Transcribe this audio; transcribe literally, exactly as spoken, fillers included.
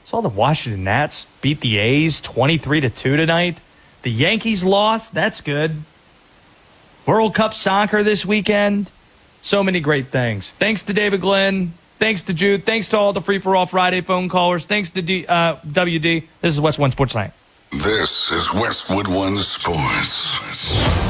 Saw the Washington Nats beat the A's twenty-three to two tonight. The Yankees lost. That's good. World Cup soccer this weekend. So many great things. Thanks to David Glenn. Thanks to Jude. Thanks to all the Free for All Friday phone callers. Thanks to D, uh, W D. This is Westwood One Sports Night. This is Westwood One Sports.